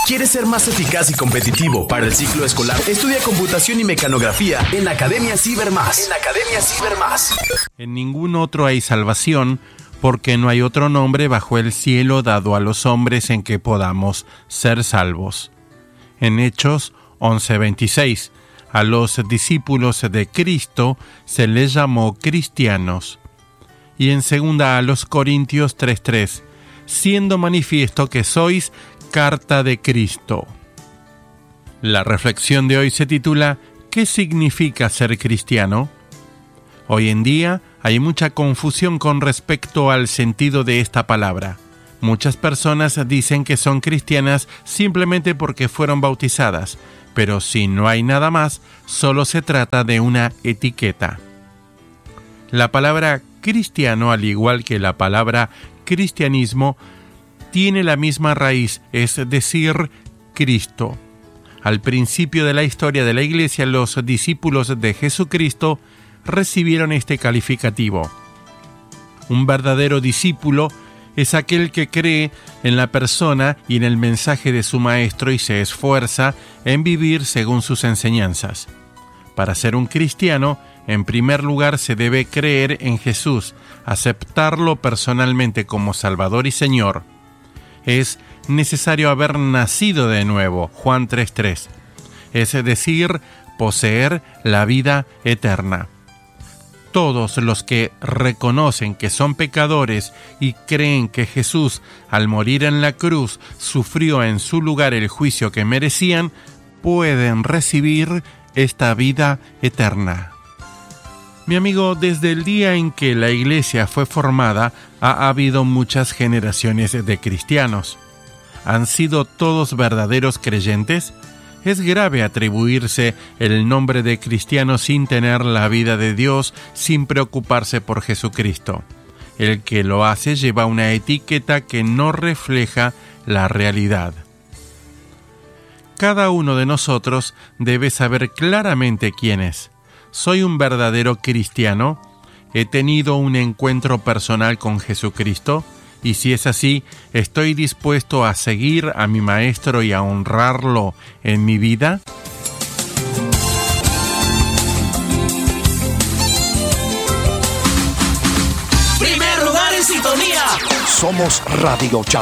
¿Quieres ser más eficaz y competitivo para el ciclo escolar? Estudia computación y mecanografía en la Academia CiberMás. En ningún otro hay salvación, porque no hay otro nombre bajo el cielo dado a los hombres en que podamos ser salvos. En Hechos 11:26, a los discípulos de Cristo se les llamó cristianos. Y en 2 a los Corintios 3:3, siendo manifiesto que sois carta de Cristo. La reflexión de hoy se titula ¿Qué significa ser cristiano? Hoy en día hay mucha confusión con respecto al sentido de esta palabra. Muchas personas dicen que son cristianas simplemente porque fueron bautizadas, pero si no hay nada más, solo se trata de una etiqueta. La palabra cristiano, al igual que la palabra cristianismo, tiene la misma raíz, es decir, Cristo. Al principio de la historia de la Iglesia, los discípulos de Jesucristo recibieron este calificativo. Un verdadero discípulo es aquel que cree en la persona y en el mensaje de su maestro y se esfuerza en vivir según sus enseñanzas. Para ser un cristiano, en primer lugar se debe creer en Jesús, aceptarlo personalmente como Salvador y Señor. Es necesario haber nacido de nuevo, Juan 3:3, es decir, poseer la vida eterna. Todos los que reconocen que son pecadores y creen que Jesús, al morir en la cruz, sufrió en su lugar el juicio que merecían, pueden recibir esta vida eterna. Mi amigo, desde el día en que la Iglesia fue formada, ha habido muchas generaciones de cristianos. ¿Han sido todos verdaderos creyentes? Es grave atribuirse el nombre de cristiano sin tener la vida de Dios, sin preocuparse por Jesucristo. El que lo hace lleva una etiqueta que no refleja la realidad. Cada uno de nosotros debe saber claramente quién es. ¿Soy un verdadero cristiano? ¿He tenido un encuentro personal con Jesucristo? Y si es así, ¿estoy dispuesto a seguir a mi Maestro y a honrarlo en mi vida? Primer lugar en sintonía. Somos Radio